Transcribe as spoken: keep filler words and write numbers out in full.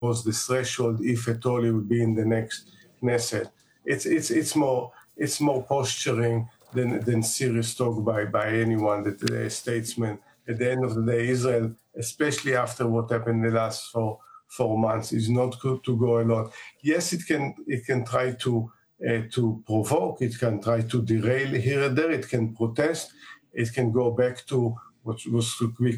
was the threshold, if at all, it would be in the next Knesset. It's it's it's more it's more posturing than than serious talk by by anyone. That the statesman. At the end of the day, Israel, especially after what happened in the last four four months, is not good to go a lot. Yes, it can it can try to uh, to provoke. It can try to derail here and there. It can protest. It can go back to what was